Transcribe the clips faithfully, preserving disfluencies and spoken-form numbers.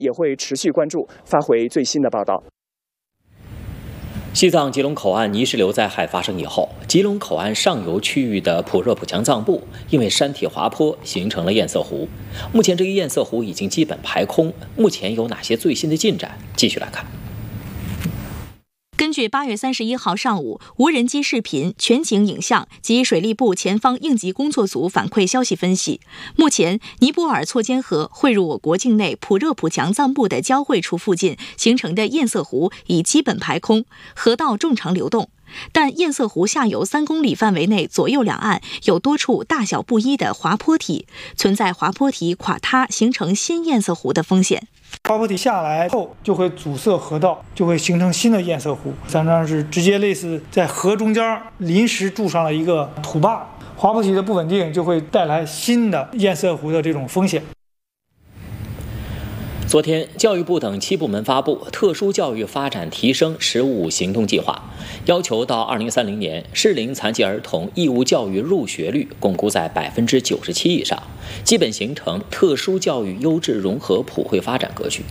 也会持续关注，发回最新的报道。 西藏吉隆口岸泥石流灾害发生以后，吉隆口岸上游区域的普热普强藏部因为山体滑坡形成了堰塞湖。目前这一堰塞湖已经基本排空，目前有哪些最新的进展？继续来看。 根据八月三十一号上午无人机视频、全景影像及水利部前方应急工作组反馈消息分析，目前尼泊尔错间河汇入我国境内普热普强藏部的交汇处附近形成的堰塞湖已基本排空，河道正常流动。但堰塞湖下游三公里范围内左右两岸有多处大小不一的滑坡体，存在滑坡体垮塌形成新堰塞湖的风险。 滑坡体下来后就会阻塞河道，就会形成新的堰塞湖，常常是直接类似在河中间临时筑上了一个土坝，滑坡体的不稳定就会带来新的堰塞湖的这种风险。 昨天，教育部等七部门发布《特殊教育发展提升“十五”行动计划》，要求到二零三零年，适龄残疾儿童义务教育入学率巩固在百分之九十七以上，基本形成特殊教育优质融合普惠发展格局。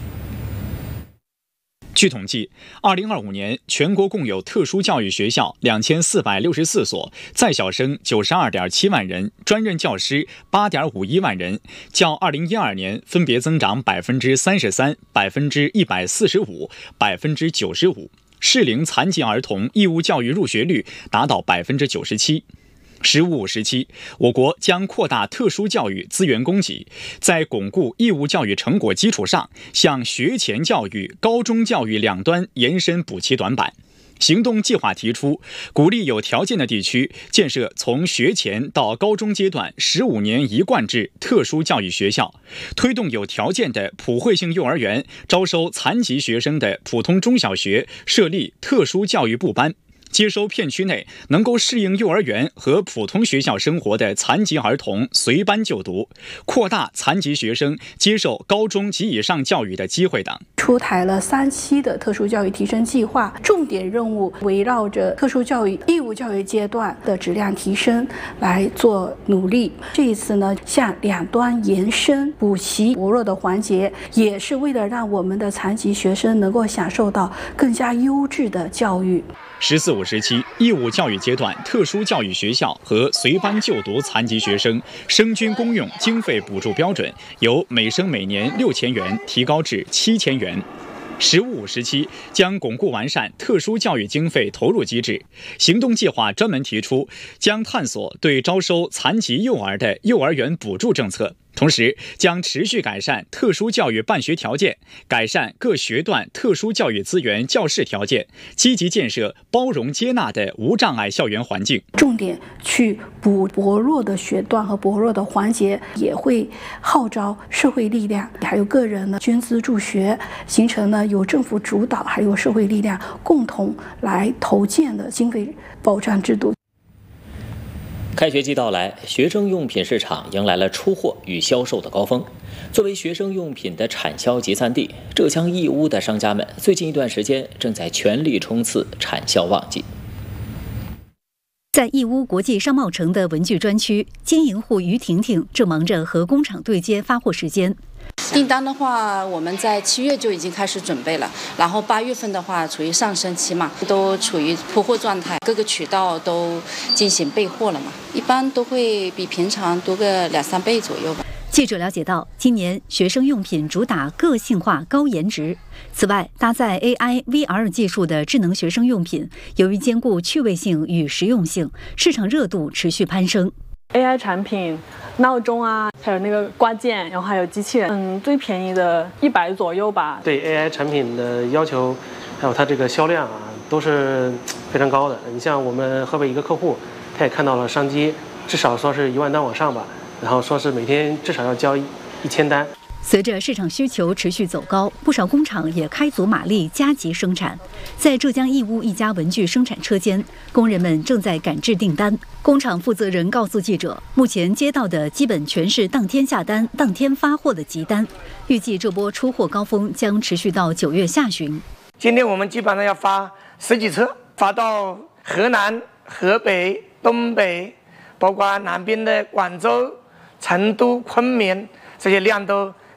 据统计，二零二五年全国共有特殊教育学校两千四百六十四所，在校生九十二点七万人，专任教师八点五一万人，较二零一二年分别增长百分之三十三、百分之一百四十五、百分之九十五。适龄残疾儿童义务教育入学率达到百分之九十七。十五时期，我国将扩大特殊教育资源供给，在巩固义务教育成果基础上，向学前教育、高中教育两端延伸补齐短板。行动计划提出，鼓励有条件的地区建设从学前到高中阶段十五年一贯制特殊教育学校，推动有条件的普惠性幼儿园招收残疾学生的普通中小学设立特殊教育部班，接收片区内能够适应幼儿园和普通学校生活的残疾儿童随班就读，扩大残疾学生接受高中及以上教育的机会等。 出台了三期的特殊教育提升计划，重点任务围绕着特殊教育义务教育阶段的质量提升来做努力。这一次呢，向两端延伸补齐薄弱的环节，也是为了让我们的残疾学生能够享受到更加优质的教育。 十四五时期，义务教育阶段特殊教育学校和随班就读残疾学生生均公用经费补助标准由每生每年六千元提高至七千元。十五五时期，将巩固完善特殊教育经费投入机制。行动计划专门提出，将探索对招收残疾幼儿的幼儿园补助政策，同时将持续改善特殊教育办学条件，改善各学段特殊教育资源教室条件，积极建设包容接纳的无障碍校园环境。 重点去补薄弱的学段和薄弱的环节，也会号召社会力量还有个人呢捐资助学，形成呢由政府主导还有社会力量共同来投建的经费保障制度。 开学季到来，学生用品市场迎来了出货与销售的高峰。作为学生用品的产销集散地，浙江义乌的商家们最近一段时间正在全力冲刺产销旺季。 在义乌国际商贸城的文具专区，经营户于婷婷正忙着和工厂对接发货时间。 订单的话，我们在七月就已经开始准备了，然后八月份的话处于上升期嘛，都处于铺货状态，各个渠道都进行备货了嘛，一般都会比平常多个两三倍左右吧。 记者了解到，今年学生用品主打个性化、高颜值。此外，搭载 A I、V R 技术的智能学生用品，由于兼顾趣味性与实用性，市场热度持续攀升。 A I 产品、闹钟啊，还有那个挂件，然后还有机器人，嗯，最便宜的一百左右吧。 对 A I 产品的要求，还有它这个销量啊，都是非常高的。你像我们河北一个客户，他也看到了商机，至少说是一万单往上吧，然后说是每天至少要交一一千单。 随着市场需求持续走高，不少工厂也开足马力加急生产。在浙江义乌一家文具生产车间，工人们正在赶制订单。工厂负责人告诉记者，目前接到的基本全是当天下单、当天发货的急单，预计这波出货高峰将持续到九月下旬。 今天我们基本上要发十几车，发到河南、河北、东北，包括南边的广州、成都、昆明，这些量都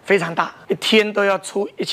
非常大，一天都要出一千。